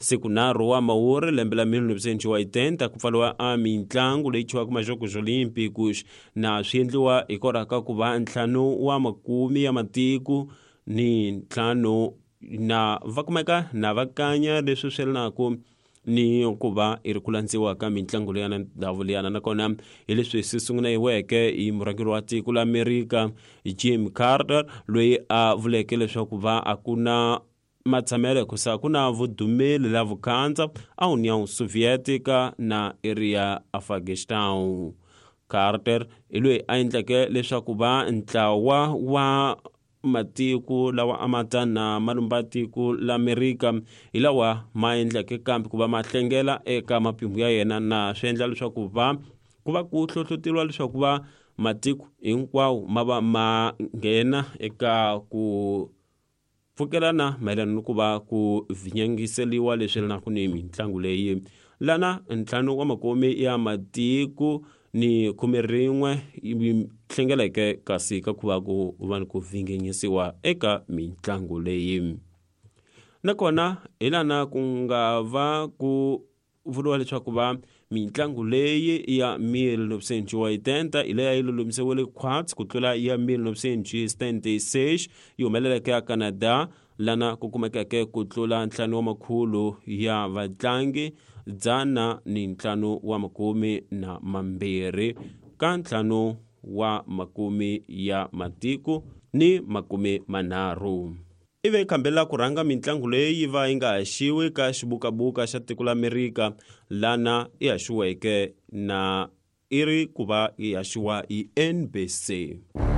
siku naro wa Mawuri lembe la 1980 ku pfariwa a mitlangu leyi chiwaka Majogos Olímpicos na swi endliwa hikoraka ku va ntlhanu wa makumi ya matiko ni ntlhanu na va kumeka na vakanya leswi swelanaku ni ku va iri ku landziwa ka mitlangu leyana ndhawu leyana nakona hi leswi swi sunguniweke hi murhangeri wa tiko la Amerika Jimmy Carter loyi a vuleke leswaku va a ku na matsamelo kusa ku na vudumeli la vukhandza a Union Sovietica na area Afghanistan. Carter loyi a endleke leswaku va ntlawa wa matiko lawa amata na malumba tiko la Amerika hi lawa ma endleke kambi ku va ma hlengela eka mapimbu ya yena na swi endla leswaku va ku va ku hlohloteriwa leswaku va matiko hinkwawo ma va ma nghena eka ku pfukelana mayelana ku va ku vinyangiseliwa leswi na ku ni mitlangu leyi lana ntlhanu wa makumi ya matiko ni 11 hlengeleke kasi ka ku va ku va ku vingenyisiwa eka mitlangu leyi nakona hilana ku nga va ku vuliwa leswaku va mitlangu leyi ya 1980 ile ya ilulumisiwile quads ku tlula ya 1976 yi humeleleke ya Canada lana ku kumekeke ku tlula ntlhanu wa makhulu ya vatlangi dzana ni ntlhanu wa makumi na mambirhi ka ntlhanu wa makumi ya matiko ni makumi manharhu. Ive kambela ku rhanga mitlangu leyi va yi nga haxiwi ka xibukabuka xa tiko la Amerika lana i haxiweke na iri ku va yi haxiwa hi NBC.